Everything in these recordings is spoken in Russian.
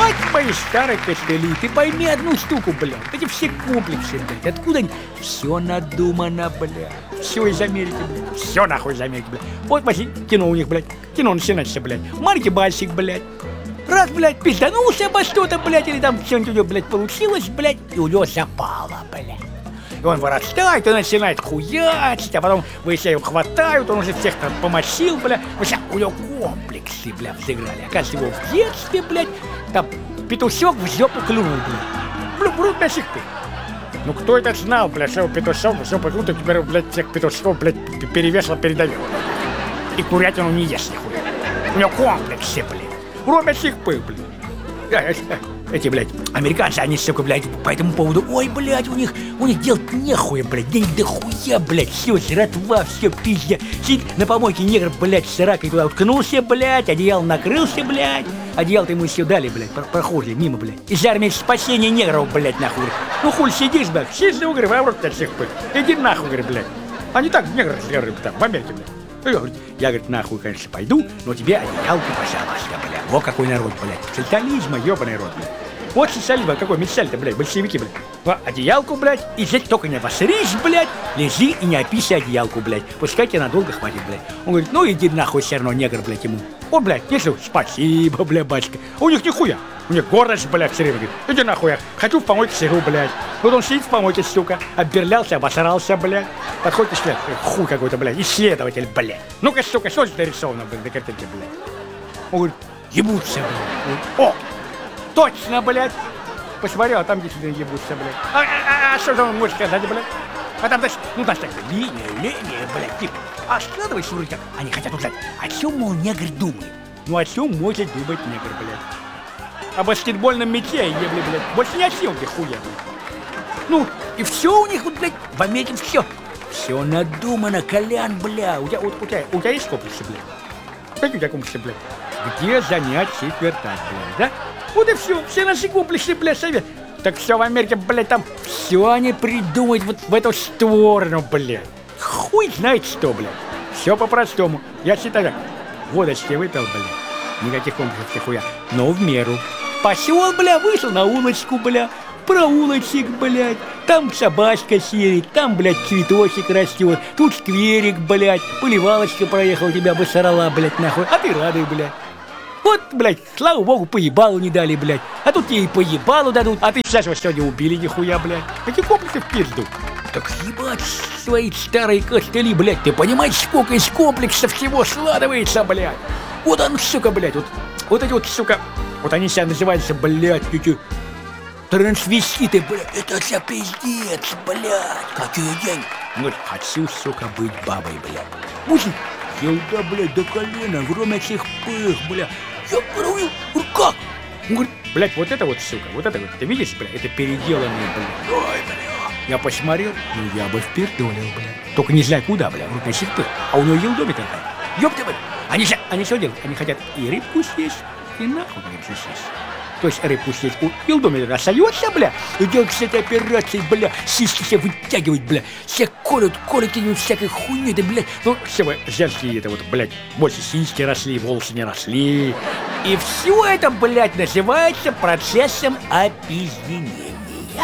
мать моей старой костыли, ты пойми одну штуку, блядь. Эти все комплексы, блядь, откуда они? Все надумано, блядь. Все из Америки, блядь. Все нахуй из Америки, блядь. Вот, возьми, кино у них, блядь. Кино начинается, блядь. Маленький бальчик, блядь. Раз, блядь, пизданулся обо что-то, блядь, или там что-нибудь у него, блядь, получилось, блядь, и у него запало, блядь. И он вырастает, и начинает хуячить, а потом вы себя его хватают, он уже всех там помочил, бля. У него комплексы, бля, взыграли. Оказывается, его в детстве, блядь, там петушок в жопу клюнул, блядь. Брут до сих пор. Ну кто это знал, блядь, что петушок в жопу клюнул, теперь, блядь, всех петушков, блядь, перевешал, передавил. И курятину не ест нихуя. У него комплексы, блядь. Брут до сих пор, блядь. Эти, блядь, американцы, они, сука, блядь, по этому поводу, ой, блядь, у них делать нехуя, блядь, денег дохуя, блядь, все, жратва, все, пизня. Сидит на помойке негр, блядь, с ракой туда уткнулся, блядь, одеяло накрылся, блядь, одеяло-то ему еще дали, блядь, прохожие мимо, блядь. Из армии спасения негров, блядь, нахуй. Ну, хуй сидишь, блядь, сидишь, говорю, в Европе до сих пор. Иди нахуй, говорю, блядь. А не так, негры, там, в Америке, блядь. Я, говорит, нахуй, конечно, пойду, но тебе одеялку, пожалуйста, блядь. Вот какой народ, блядь. Социализма, ёбаный рот, блядь. Вот социализм, какой мечтали-то, блядь, большевики, блядь. Вот одеялку, блядь, и здесь только не восрись, блядь, лежи и не описывай одеялку, блядь. Пускай тебе надолго хватит, блядь. Он говорит, ну иди нахуй, все равно негр, блядь, ему. Вот, блядь, если спасибо, блядь, батька. У них нихуя. У них гордость, блядь, все время говорит, иди нахуй, я хочу в помойке сижу, блядь. Вот он сидит в помойке, сука, обберлялся, обосрался, блядь. Подходит член, хуй какой-то, блядь, исследователь, блядь. Ну-ка, сука, что здесь нарисовано, блядь, на картинке, блядь. Он говорит, ебутся, блядь. О! Точно, блядь! Посмотрел, а там действительно ебутся, блядь. А что там можешь сказать, блядь? А там, значит, ну, значит, так, линия, блядь, типа. А складывайся вроде как. Они хотят узнать, о чем, мол, негр думает. Ну, о чем может думать негр, блядь? О баскетбольном мяче, ебли, блядь. Больше ни о чем, ты хуя, блядь. Ну, и все у них, вот, блядь, в Америке все. Все надумано, Колян, бля. У тебя есть комплексы, блядь? Какие у тебя комплексы, блядь? Где занять четвертак, блядь, да? Вот и все наши комплексы, блядь, совет. Так все в Америке, блядь, там все они придумают вот в эту сторону, блядь. Хуй знает что, блядь. Все по-простому. Я считаю так. Водочки выпил, блядь. Никаких комплексов, нихуя. Но в меру. Пошел, бля, вышел на улочку, бля. Проулочек, блядь. Там собачка сидит, там, блядь, цветочек растет. Тут скверик, блядь. Поливалочка проехала, тебя бы сорала, блядь, нахуй. А ты радуй, блядь. Вот, блядь, слава богу, поебалу не дали, блядь. А тут тебе и поебалу дадут, а ты сейчас его сегодня убили, нихуя, блядь. Какие комплексы в пизду? Так ебать свои старые костыли, блядь. Ты понимаешь, сколько из комплексов всего складывается, блядь? Вот он, сука, блядь, вот эти вот, сука, вот они себя называются, блядь, эти трансвеститы, блядь. Это за пиздец, блядь. Какие деньги? Вот хочу, сука, быть бабой, блядь. Мужик, елда, блядь, до колена, кроме этих пых, блядь. Я говорю, как? Он говорит, блядь, вот это вот, сука, вот это вот, ты видишь, блядь, это переделанные, блядь. Ой, блядь. Я посмотрел, ну я бы впердолил, блядь. Только не знаю куда, блядь, вот на сих пых. А у него елдоми такая. Ёпта, блядь. Они что делают? Они хотят и рыбку съесть, и нахуй, блядь, съесть. То есть рыбку съесть у елдоми остается, бля, и делают все эти операции, бля, сиськи все вытягивают, бля, все колют и всякой хуйней, да, блядь. Ну, все вы женские, это вот, блядь, больше сиськи росли, волосы не росли. И все это, блядь, называется процессом опизденения.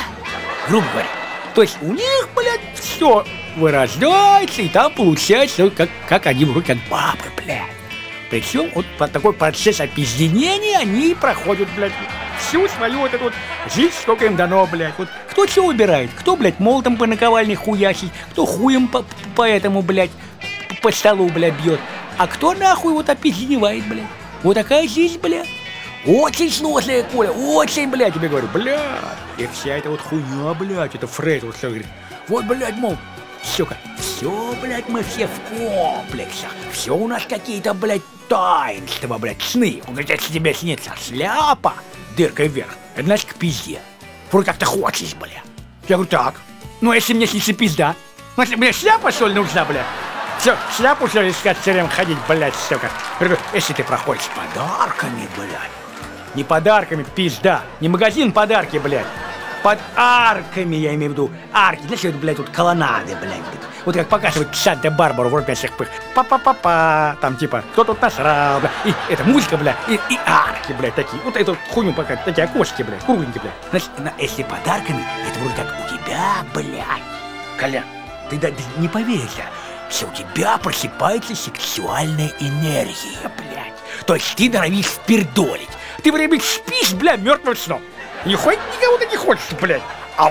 Грубо говоря. То есть у них, блядь, все вырождается, и там получается, как они вроде как бабы, блядь. Причем вот под такой процесс опизденения они проходят, блядь, всю свою вот эту вот жизнь, сколько им дано, блядь. Вот кто что выбирает? Кто, блядь, молотом по наковальне хуячит, кто хуем по этому, блядь, по столу, блядь, бьет. А кто нахуй вот опизденевает, блядь. Вот такая жизнь, блядь. Очень сложная, Коля, очень, блядь, тебе говорю, блядь. И вся эта вот хуйня, блядь, это Фрейд вот что говорит. Вот, блядь, мол, сука, все, блядь, мы все в комплексах. Все у нас какие-то, блядь, таинства, блядь, сны. Он говорит, если тебе снится шляпа, дыркой вверх, это значит к пизде. Вроде как ты хочешь, блядь. Я говорю, так, ну если мне снится пизда, значит, мне шляпа, что ли, нужна, блядь? Все, шляпу, что ли, искать все время ходить, блядь, сука. Я говорю, если ты проходишь с подарками, блядь. Не подарками, пизда. Не магазин подарки, блядь. Под арками, я имею в виду. Арки, знаешь, это, блядь, вот колоннады, блядь. Вот как показывает Санта-Барбару в «Уральских пых». Па-па-па-па, там типа, кто тут насрал, бля. И это музыка, бля, и арки, блядь, такие. Вот эту хуйню пока, такие окошки, блядь, кругленькие, блядь. Значит, если подарками, это вроде как у тебя, блядь. Коля, ты не поверишь, что у тебя просыпается сексуальная энергия, блядь. То есть ты норовишь впердолить. Ты время спишь, бля, мертвым сном. Нихуя никого ты не хочешь, блядь.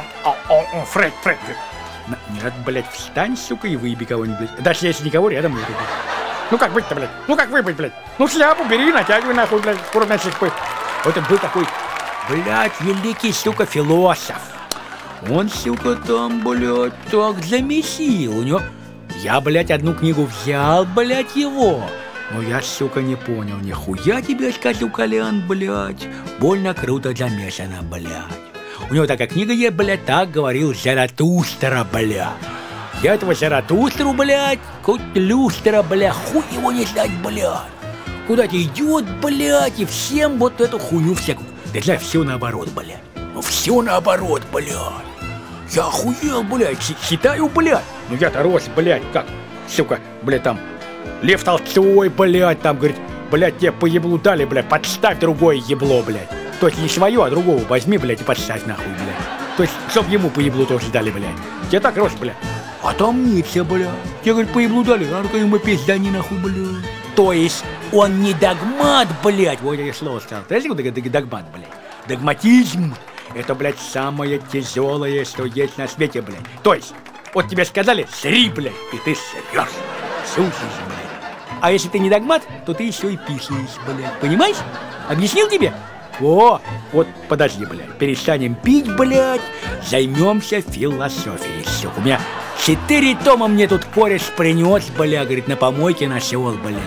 Фред. Нет, блядь, встань, сука, и выеби кого-нибудь, блядь. Даже если никого рядом нет, блядь. Ну как быть-то, блядь? Ну как выбыть, блядь? Ну шляпу бери, натягивай нахуй, блядь, курночек пых. Вот это был такой, блядь, великий, сука, философ. Он, сука, там, блядь, так замесил. У него... Я, блядь, одну книгу взял, блядь, его. Но я, сука, не понял. Нихуя тебе скажу, Колян, блядь. Больно круто замешано, блядь. У него такая книга есть, блядь, так говорил Заратустра, блядь. Я этого Заратустру, блядь, хоть люстра, блядь, хуй его не знать, блядь. Куда-то идет, блядь, и всем вот эту хуйню всякую. Да знаешь, все наоборот, блядь. Ну все наоборот, блядь. Я охуел, блядь, считаю, блядь. Ну я-то рос, блядь, как, сука, блядь, там, Лев Толстой, блядь, там, говорит, блядь, тебе по еблу дали, блядь, подставь другое ебло, блядь. То есть не свое, а другого возьми, блядь, и подставь нахуй, блядь. То есть, чтоб ему по еблу тоже дали, блядь. Тебе так рос, блядь. А там нет, блядь. Тебе, говорит, по еблу дали, а ну-ка ему пиздани нахуй, блядь. То есть, он не догмат, блядь. Вот я слово сказал. Ты знаешь, что догмат, блядь? Догматизм. Это, блядь, самое тяжелое, что есть на свете, блядь. То есть, вот тебе сказали, сри, блядь, и ты срешь. Слушаешь, блядь. А если ты не догмат, то ты еще и писаешь, блядь. Понимаешь? Объяснил тебе? О, вот подожди, блядь. Перестанем пить, блядь. Займемся философией, сука. У меня 4 тома мне тут кореш принес, блядь, говорит, на помойке нашел, блядь.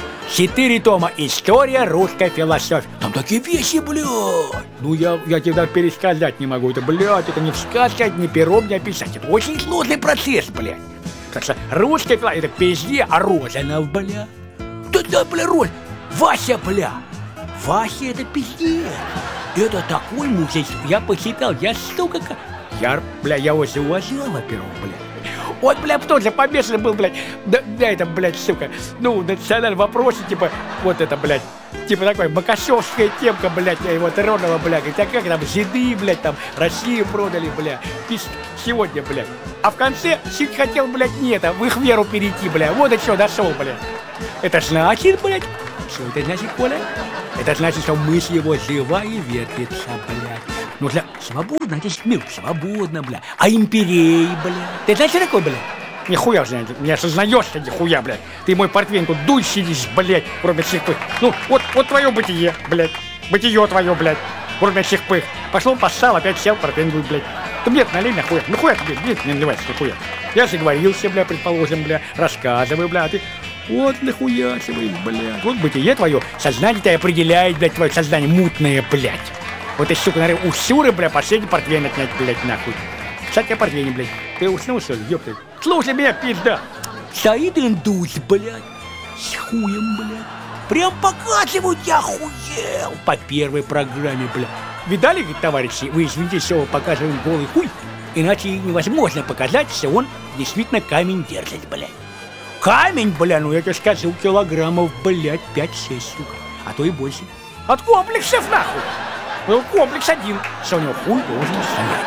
4 тома история русской философии. Там такие вещи, блядь. Ну я тебе даже пересказать не могу. Это, блядь, это не сказать, не пером не описать. Это очень сложный процесс, блядь. Так что русская философия, это пизде, а Розанов, блядь. Да, блядь, Розанов. Вася, блядь. Вася, это пиздец. Это такой мужик. Я посчитал, я, сука, я его зауважал, во-первых, блядь. Вот, блядь, кто же помешан был, блядь, да это, блядь, сука, ну, национальный вопрос, типа, вот это, блядь, типа такой макашовская темка, блядь, я его тронула, блядь, говорит, а как там, жиды, блядь, там, Россию продали, блядь, сегодня, блядь. А в конце чуть хотел, блядь, нет, в их веру перейти, блядь, вот и что, дошел, блядь. Это значит, блядь, что это значит, Коля? Это значит, что мысль его жива и вертится, блядь. Ну, свободно, это мир, свободно, бля. А империи, бля. Ты знаешь, что такое, бля? Нихуя же, не осознаешь ты, нихуя, блядь. Ты мой портвейн тут дуй сидишь, блядь, кроме всех пых. Ну, вот твое бытие, блядь. Бытие твое, блядь, кроме всех пых. Пошел, поссал, опять сел, портвейн дуй, блядь. Ты мне налей, нахуя. Нахуя тебе, блядь, не наливайся, нахуя. Я заговорился, бля, предположим, бля, рассказывай, бля, а ты... Вот нахуя себе, блядь. Вот бытие твое, сознание-то определяет, блядь, твое сознание мутное, блядь. Вот ты, сука, наверное, у Сюры, бля, последний портвейн отнять, блядь, нахуй. Кстати, о портвейне, блядь. Ты уснул, что ли? Ёпта. Слушай меня, пизда. Стоит индус, блядь, с хуем, блядь. Прям показывают, я охуел. По первой программе, блядь. Видали, товарищи, вы извините, что показываем голый хуй? Иначе невозможно показать, что он действительно камень держит, блядь. Камень, бля, ну я тебе скажу, килограммов, блядь, 5-6, сука. А то и больше. От комплексов, нахуй. Ну, комплекс один, что у него хуй должен стоять.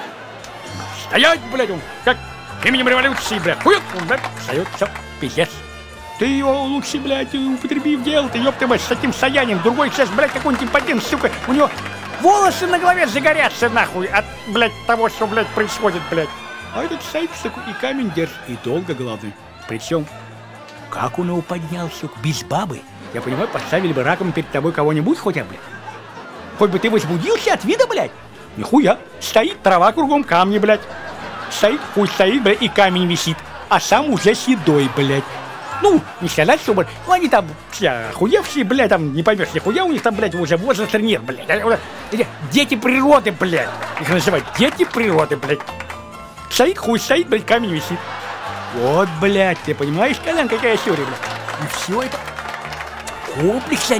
Стоять, блядь, он, как именем революции, блядь, хуй, он, блядь, встает, все, пиздец. Ты его лучше, блядь, употреби в дело, ты, ёпта, блядь, с таким стоянием. Другой сейчас, блядь, какой-нибудь импотент, сука, у него волосы на голове загорятся, нахуй, от, блядь, того, что, блядь, происходит, блядь. А этот стоит, сука, и камень держит, и долго, главное. Причем, как он его поднял, сука, без бабы? Я понимаю, поставили бы раком перед тобой кого-нибудь хотя бы. Хоть бы ты возбудился от вида, блядь. Нихуя. Стоит трава кругом, камни, блядь. Стоит, хуй стоит, блядь, и камень висит. А сам уже седой, блядь. Ну, не сказать, что, блядь, ну они там все охуевшие, блядь, там не поймешь нихуя, у них там, блядь, уже возраста нет, блядь. Дети природы, блядь. Их называют дети природы, блядь. Стоит, хуй стоит, блядь, камень висит. Вот, блядь, ты понимаешь, Колян, какая история, блядь. И все это комплекс они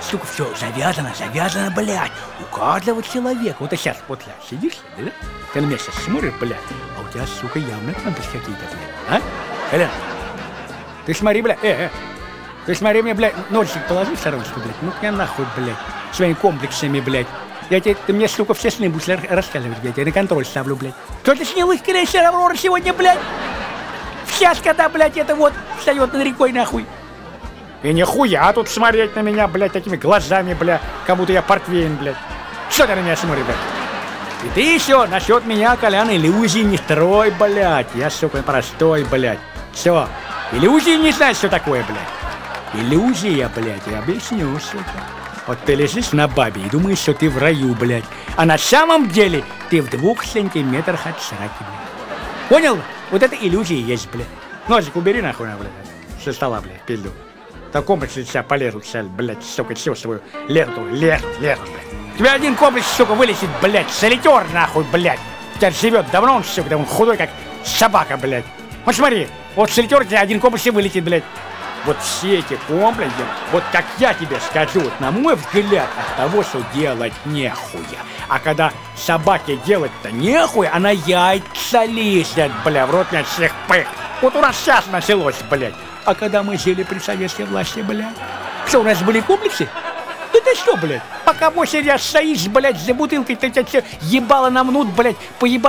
Сука, все завязано, блядь. У каждого человека. Вот сейчас, вот я сидишь, да? Ты на меня сейчас смотришь, блядь, а у тебя, сука, явно комплексы какие-то, блядь. А? Элен, ты смотри, блядь, ты смотри мне, блядь, ножик положи в стороночку, блядь. Ну я нахуй, блядь, своими комплексами, блядь. Ты мне, сука, все сны будешь рассказывать, блядь. Я на контроль ставлю, блядь. Что ты снялась крейсер Аврора сегодня, блядь? Сейчас, когда, блядь, это вот встает над рекой, нахуй. И нихуя тут смотреть на меня, блядь, такими глазами, блядь, как будто я портвейн, блядь. Что ты на меня смотришь, блядь? И ты еще насчет меня, Колян, иллюзий не строй, блядь. Я, сука, простой, блядь. Все. Иллюзии не знаешь, что такое, блядь. Иллюзия, блядь, я объясню, сука. Вот ты лежишь на бабе и думаешь, что ты в раю, блядь. А на самом деле ты в 2 сантиметрах от сраки, блядь. Понял? Вот это иллюзия есть, блядь. Ножик убери нахуй, блядь. Со стола, блядь, пизду. В таком комплексе тебя полезут, блядь, сука, всю свою ленту, блядь. У тебя один комплекс, сука, вылезет, блядь, солитер, нахуй, блядь. У тебя живет давно он, сука, он худой, как собака, блядь. Вот смотри, вот солитер у тебя один комплекс и вылетит, блядь. Вот все эти комплексы, вот как я тебе скажу, вот, на мой взгляд, от того, что делать нехуя. А когда собаке делать-то нехуя, она яйца лезет, бля, в рот мне всех пых. Вот у нас сейчас началось, блядь. А когда мы жили при советской власти, блядь, что у нас были комплексы? Да ты что, блядь, пока в очереди стоишь, блядь, за бутылкой, ты тебя ебало намнут, блядь, поебал.